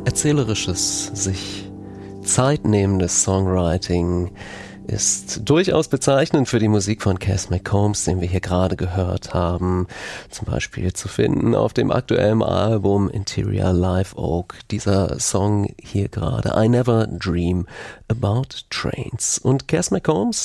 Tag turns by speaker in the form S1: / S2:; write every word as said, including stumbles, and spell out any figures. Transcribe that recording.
S1: erzählerisches, sich zeitnehmendes Songwriting ist durchaus bezeichnend für die Musik von Cass McCombs, den wir hier gerade gehört haben. Zum Beispiel zu finden auf dem aktuellen Album Interior Live Oak. Dieser Song hier gerade, I Never Dream About Trains. Und Cass McCombs